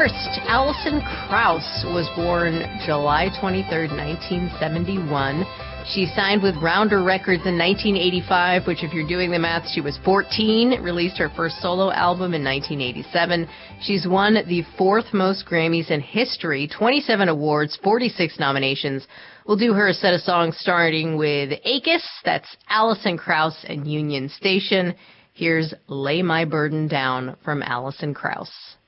first, Alison Krauss was born July 23rd, 1971. She signed with Rounder Records in 1985, which if you're doing the math, she was 14, released her first solo album in 1987. She's won the fourth most Grammys in history, 27 awards, 46 nominations. We'll do her a set of songs starting with Achis, that's Alison Krauss and Union Station. Here's Lay My Burden Down from Alison Krauss.